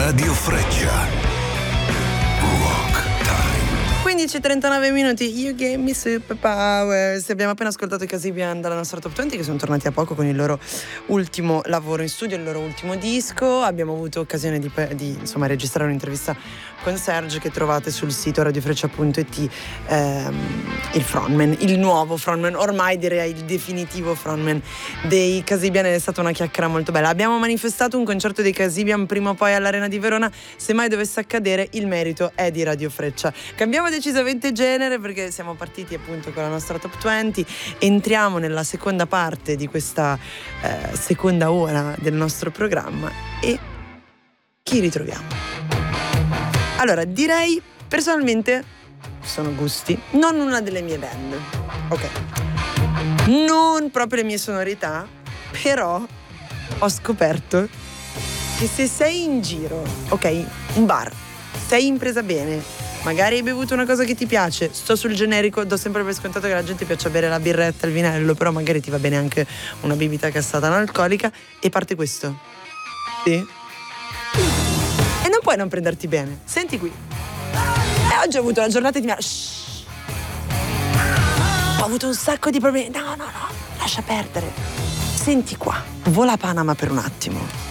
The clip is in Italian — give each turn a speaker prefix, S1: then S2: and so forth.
S1: Radio Freccia. Rock Time.
S2: 15:39 minuti. You gave me superpowers. Abbiamo appena ascoltato i Kasabian dalla nostra Top 20, che sono tornati a poco con il loro ultimo lavoro in studio, il loro ultimo disco. Abbiamo avuto occasione di insomma registrare un'intervista con Serge, che trovate sul sito radiofreccia.it. Il frontman, il nuovo frontman, ormai direi il definitivo frontman dei Kasabian. È stata una chiacchiera molto bella. Abbiamo manifestato un concerto dei Kasabian prima o poi all'Arena di Verona. Se mai dovesse accadere, il merito è di Radio Freccia. Cambiamo decisamente genere, perché siamo partiti appunto con la nostra Top 20. Entriamo nella seconda parte di questa seconda ora del nostro programma. E chi ritroviamo? Allora, direi personalmente, sono gusti, non una delle mie band, ok, non proprio le mie sonorità, però ho scoperto che se sei in giro, ok, un bar, sei in presa bene, magari hai bevuto una cosa che ti piace, sto sul generico, do sempre per scontato che la gente piaccia bere la birretta, il vinello, però magari ti va bene anche una bibita gassata analcolica, e parte questo. Sì? E non puoi non prenderti bene. Senti qui. E oggi ho avuto una giornata di ho avuto un sacco di problemi. No, lascia perdere. Senti qua. Vola Panama per un attimo.